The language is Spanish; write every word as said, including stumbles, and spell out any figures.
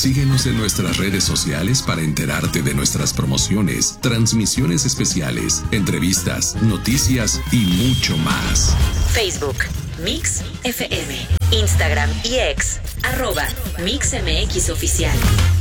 Síguenos en nuestras redes sociales para enterarte de nuestras promociones, transmisiones especiales, entrevistas, noticias y mucho más. Facebook, Mix F M. Instagram y X, arroba Mix M X Oficial.